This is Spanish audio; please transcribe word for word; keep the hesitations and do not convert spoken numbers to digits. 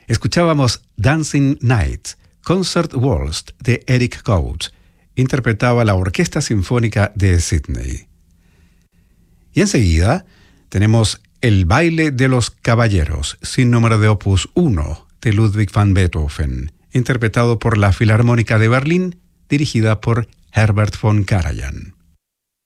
Escuchábamos Dancing Night, Concert Waltz de Eric Coates. Interpretaba la Orquesta Sinfónica de Sydney. Y enseguida tenemos El baile de los caballeros, sin número de opus uno, de Ludwig van Beethoven, interpretado por la Filarmónica de Berlín, dirigida por Herbert von Karajan.